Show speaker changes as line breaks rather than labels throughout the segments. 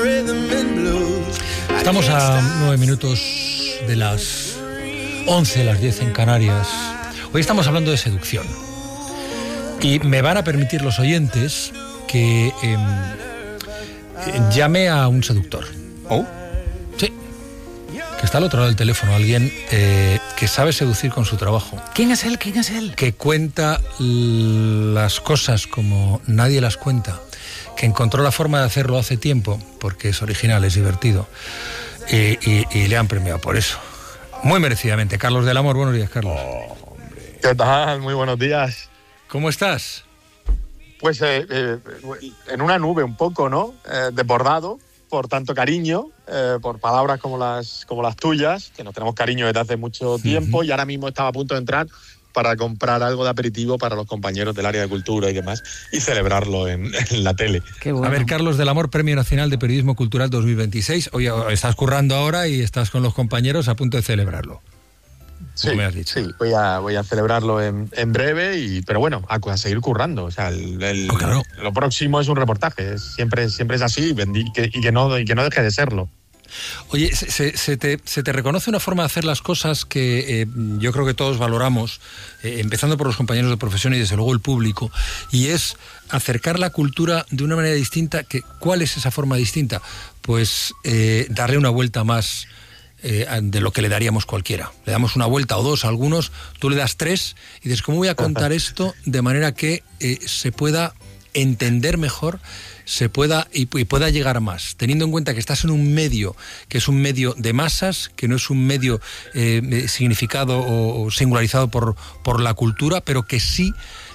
Estamos a 9 minutos de las 11, las 10 en Canarias. Hoy estamos hablando de seducción. Y me van a permitir los oyentes que llame a un seductor.
¿Oh?
Sí. Que está al otro lado del teléfono. Alguien que sabe seducir con su trabajo.
¿Quién es él? ¿Quién es él?
Que cuenta las cosas como nadie las cuenta. Que encontró la forma de hacerlo hace tiempo, porque es original, es divertido, y le han premiado por eso. Muy merecidamente. Carlos del Amor, buenos días, Carlos.
¿Qué tal? Muy buenos días.
¿Cómo estás?
Pues en una nube un poco, ¿no? Desbordado por tanto cariño, por palabras como las tuyas, que nos tenemos cariño desde hace mucho tiempo, y ahora mismo estaba a punto de entrar para comprar algo de aperitivo para los compañeros del área de cultura y demás, y celebrarlo en la tele.
Qué bueno.
A ver, Carlos del Amor, Premio Nacional de Periodismo Cultural 2026. Oye, estás currando ahora y estás con los compañeros a punto de celebrarlo.
Sí,
me has dicho.
sí, voy a celebrarlo en breve, pero bueno, a seguir currando. O sea,
claro.
Lo próximo es un reportaje, siempre es así, y que no deje de serlo.
Oye, se te reconoce una forma de hacer las cosas que yo creo que todos valoramos, empezando por los compañeros de profesión y desde luego el público, y es acercar la cultura de una manera distinta. ¿Cuál es esa forma distinta? Pues darle una vuelta más de lo que le daríamos cualquiera. Le damos una vuelta o dos a algunos, tú le das tres y dices, ¿cómo voy a contar esto de manera que se pueda entender mejor, se pueda y pueda llegar más, teniendo en cuenta que estás en un medio que es un medio de masas, que no es un medio significado o singularizado por la cultura, pero que sí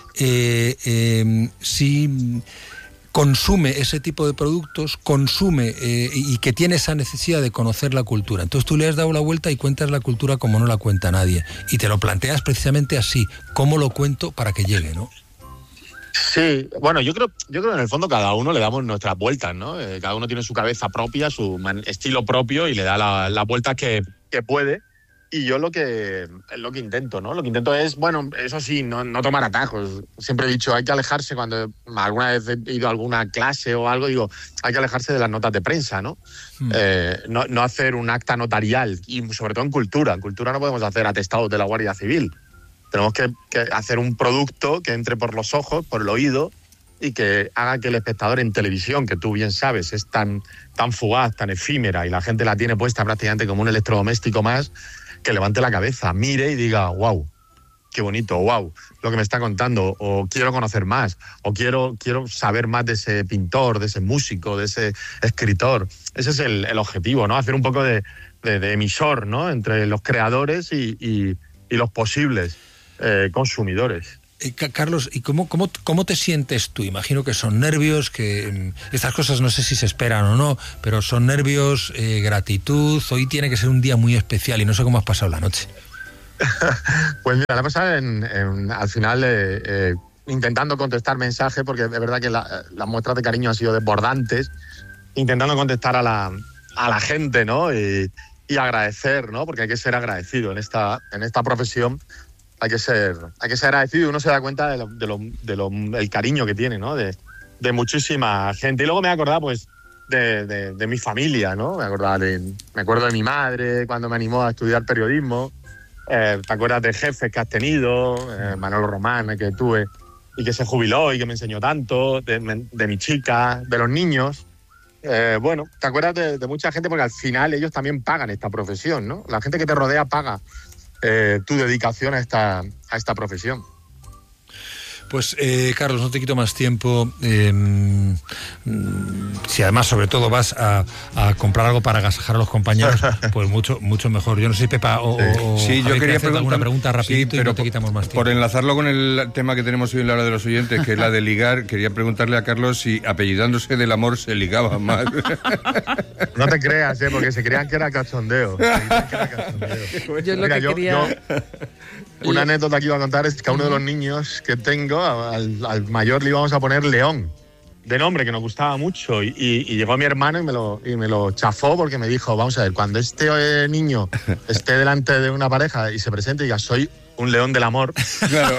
consume ese tipo de productos, consume y que tiene esa necesidad de conocer la cultura. Entonces tú le has dado la vuelta y cuentas la cultura como no la cuenta nadie, y te lo planteas precisamente así, ¿cómo lo cuento para que llegue, no?
Sí, bueno, yo creo que en el fondo cada uno le damos nuestras vueltas, ¿no? Cada uno tiene su cabeza propia, su estilo propio, y le da las vueltas que puede. Y yo lo que intento, ¿no? Lo que intento es, bueno, eso sí, no tomar atajos. Siempre he dicho, hay que alejarse, cuando alguna vez he ido a alguna clase o algo, digo, hay que alejarse de las notas de prensa, ¿no? No hacer un acta notarial, y sobre todo en cultura. En cultura no podemos hacer atestados de la Guardia Civil. Tenemos que hacer un producto que entre por los ojos, por el oído, y que haga que el espectador en televisión, que tú bien sabes, es tan fugaz, tan efímera, y la gente la tiene puesta prácticamente como un electrodoméstico más, que levante la cabeza, mire y diga, wow, qué bonito, wow, lo que me está contando, o quiero conocer más, o quiero saber más de ese pintor, de ese músico, de ese escritor. Ese es el objetivo, ¿no? Hacer un poco de emisor, ¿no? Entre los creadores y los posibles consumidores.
Carlos, ¿y cómo te sientes tú? Imagino que son nervios, que estas cosas no sé si se esperan o no, pero son nervios, gratitud. Hoy tiene que ser un día muy especial y no sé cómo has pasado la noche.
Pues mira, la he pasado al final intentando contestar mensajes, porque es verdad que las muestras de cariño han sido desbordantes, intentando contestar a la gente, ¿no? Y agradecer, ¿no? Porque hay que ser agradecido en esta profesión. Hay que ser agradecido, y uno se da cuenta del cariño que tiene, ¿no? De muchísima gente. Y luego me he acordado, pues, de mi familia, ¿no? Me acuerdo de mi madre cuando me animó a estudiar periodismo. Te acuerdas de jefes que has tenido, Manolo Román, que tuve, y que se jubiló y que me enseñó tanto, de mi chica, de los niños. Bueno, te acuerdas de mucha gente, porque al final ellos también pagan esta profesión, ¿no? La gente que te rodea paga tu dedicación a esta profesión.
Pues, Carlos, no te quito más tiempo. Si además, sobre todo, vas a comprar algo para agasajar a los compañeros, pues mucho mejor. Yo no sé, Pepa,
sí, yo quería
hacer alguna pregunta rapidito,
pero
y no te quitamos más tiempo.
Por enlazarlo con el tema que tenemos hoy en la hora de los oyentes, que es la de ligar, quería preguntarle a Carlos si apellidándose del Amor se ligaba más.
No te creas, porque se creían que era cachondeo.
Yo lo que quería...
Una anécdota que iba a contar es que a uno de los niños que tengo, al mayor, le íbamos a poner León, de nombre, que nos gustaba mucho, y llegó mi hermano y me lo chafó, porque me dijo, vamos a ver, cuando este niño esté delante de una pareja y se presente y diga, soy un león del amor.
Claro.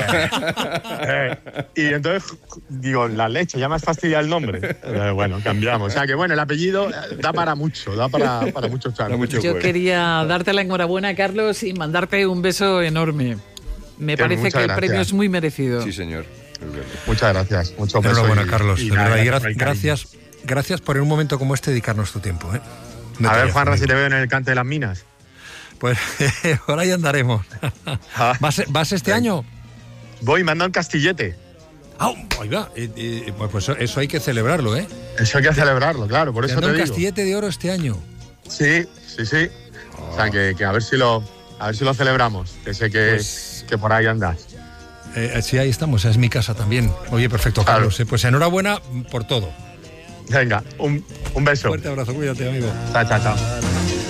Y entonces digo, la leche, ya me has fastidiado el nombre. Bueno, cambiamos. O sea que bueno, el apellido da para mucho, da para muchos charcos.
Yo quería darte la enhorabuena, Carlos, y mandarte un beso enorme. Me parece que el premio es muy merecido.
Sí, señor.
Muchas gracias. Mucho beso.
Enhorabuena, Carlos.
Y
de verdad, y
gracias.
Gracias por en un momento como este dedicarnos tu tiempo.
A ver, Juanra, si te veo en el Cante de las Minas.
Pues por ahí andaremos. ¿Vas este año?
Voy, me han dado el castillete.
Oiga, pues eso hay que celebrarlo, ¿eh?
Eso hay que celebrarlo, claro, por eso te digo.
un castillete de oro este año.
Sí. O sea, que a ver si lo celebramos, que sé que, que por ahí andas.
Sí, ahí estamos, es mi casa también. Oye, perfecto, Carlos. Claro. Pues enhorabuena por todo.
Venga, un beso.
Fuerte abrazo, cuídate, amigo.
Chao.